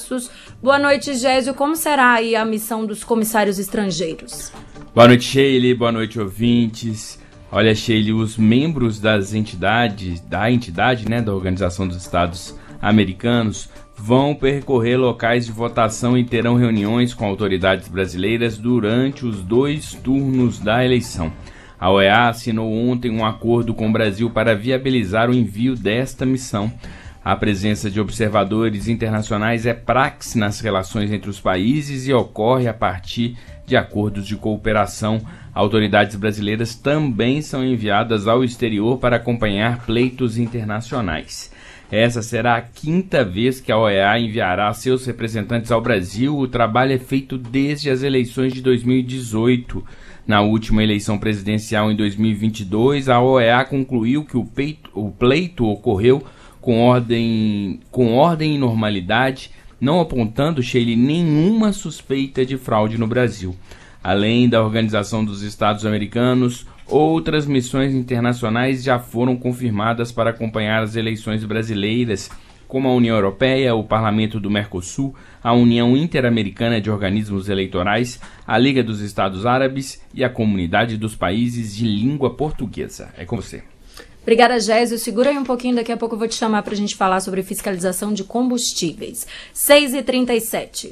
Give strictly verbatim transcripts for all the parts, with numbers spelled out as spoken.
Passos. Boa noite, Gésio. Como será aí a missão dos comissários estrangeiros? Boa noite, Sheila. Boa noite, ouvintes. Olha, Sheila, os membros das entidades, da entidade, né, da Organização dos Estados Americanos, vão percorrer locais de votação e terão reuniões com autoridades brasileiras durante os dois turnos da eleição. A O E A assinou ontem um acordo com o Brasil para viabilizar o envio desta missão. A presença de observadores internacionais é praxe nas relações entre os países e ocorre a partir de acordos de cooperação. Autoridades brasileiras também são enviadas ao exterior para acompanhar pleitos internacionais. Essa será a quinta vez que a O E A enviará seus representantes ao Brasil. O trabalho é feito desde as eleições de dois mil e dezoito. Na última eleição presidencial em dois mil e vinte e dois, a O E A concluiu que o, peito, o pleito ocorreu com ordem, com ordem e normalidade, não apontando, Sheila, nenhuma suspeita de fraude no Brasil. Além da Organização dos Estados Americanos, outras missões internacionais já foram confirmadas para acompanhar as eleições brasileiras, como a União Europeia, o Parlamento do Mercosul, a União Interamericana de Organismos Eleitorais, a Liga dos Estados Árabes e a Comunidade dos Países de Língua Portuguesa. É com você. Obrigada, Gésio. Segura aí um pouquinho, daqui a pouco eu vou te chamar para a gente falar sobre fiscalização de combustíveis. seis e trinta e sete.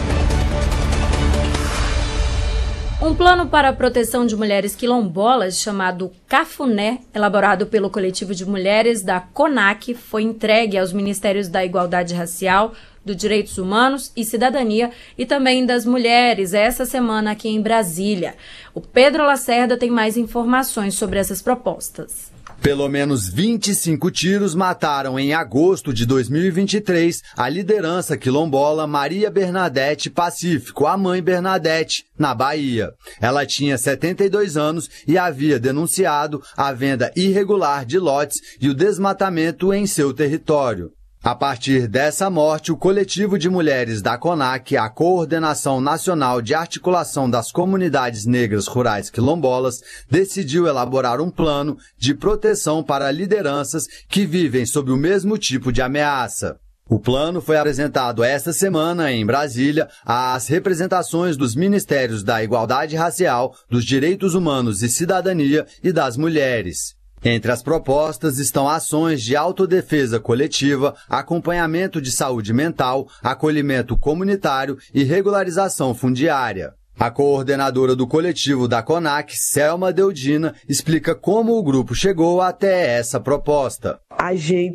Um plano para a proteção de mulheres quilombolas, chamado Cafuné, elaborado pelo coletivo de mulheres da CONAC, foi entregue aos Ministérios da Igualdade Racial, dos Direitos Humanos e Cidadania e também das Mulheres essa semana aqui em Brasília. O Pedro Lacerda tem mais informações sobre essas propostas. Pelo menos vinte e cinco tiros mataram em agosto de dois mil e vinte e três a liderança quilombola Maria Bernadette Pacífico, a mãe Bernadette, na Bahia. Ela tinha setenta e dois anos e havia denunciado a venda irregular de lotes e o desmatamento em seu território. A partir dessa morte, o coletivo de mulheres da CONAC, a Coordenação Nacional de Articulação das Comunidades Negras Rurais Quilombolas, decidiu elaborar um plano de proteção para lideranças que vivem sob o mesmo tipo de ameaça. O plano foi apresentado esta semana em Brasília às representações dos Ministérios da Igualdade Racial, dos Direitos Humanos e Cidadania e das Mulheres. Entre as propostas estão ações de autodefesa coletiva, acompanhamento de saúde mental, acolhimento comunitário e regularização fundiária. A coordenadora do coletivo da CONAC, Selma Deudina, explica como o grupo chegou até essa proposta. A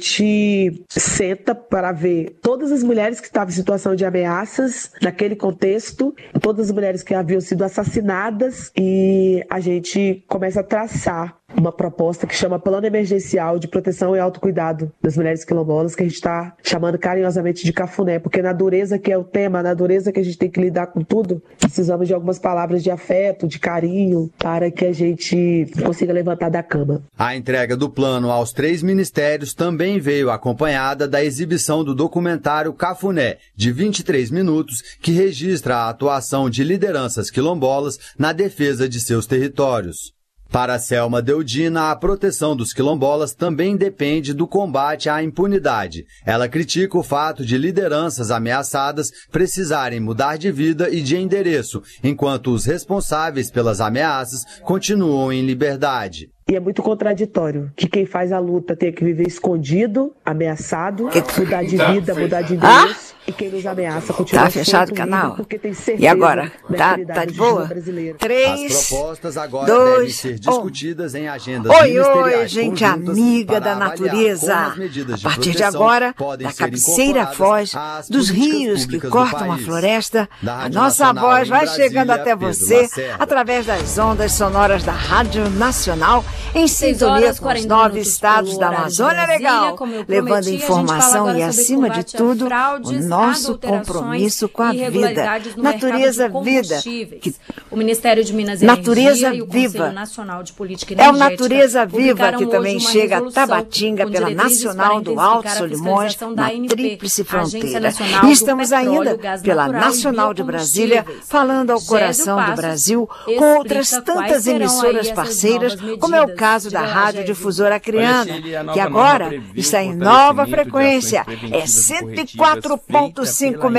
gente senta para ver todas as mulheres que estavam em situação de ameaças naquele contexto, todas as mulheres que haviam sido assassinadas, e a gente começa a traçar uma proposta que chama Plano Emergencial de Proteção e Autocuidado das Mulheres Quilombolas, que a gente está chamando carinhosamente de Cafuné, porque na dureza que é o tema, na dureza que a gente tem que lidar com tudo, precisamos de algumas palavras de afeto, de carinho, para que a gente consiga levantar da cama. A entrega do plano aos três ministérios também veio acompanhada da exibição do documentário Cafuné, de vinte e três minutos, que registra a atuação de lideranças quilombolas na defesa de seus territórios. Para Selma Deudina, a proteção dos quilombolas também depende do combate à impunidade. Ela critica o fato de lideranças ameaçadas precisarem mudar de vida e de endereço, enquanto os responsáveis pelas ameaças continuam em liberdade. E é muito contraditório que quem faz a luta tem que viver escondido, ameaçado, mudar de vida, mudar de endereço, ah? E quem nos ameaça continua. Tá fechado o canal. E agora? Tá, tá de boa? Três, As propostas agora dois, devem ser discutidas um. em agendas oi, ministeriais oi, gente amiga da natureza. A partir de agora, da cabeceira foz dos rios que cortam do a floresta, a nossa voz vai Brasília, chegando até você através das ondas sonoras da Rádio Nacional, em sintonia com os nove estados da Amazônia Legal, levando informação e, acima de tudo, o nosso compromisso com a vida. Natureza Vida. Que... O Ministério de Minas e Natureza Energia e o Viva. Conselho Nacional de Política Energética É o Natureza Viva que também chega a Tabatinga pela Nacional do Alto Solimões, na Tríplice Fronteira. E estamos ainda pela Nacional de Brasília, falando ao coração do Brasil, com outras tantas emissoras parceiras, como é o caso da Rádio Difusora Acreana, que agora está em nova frequência, é cento e quatro ponto cinco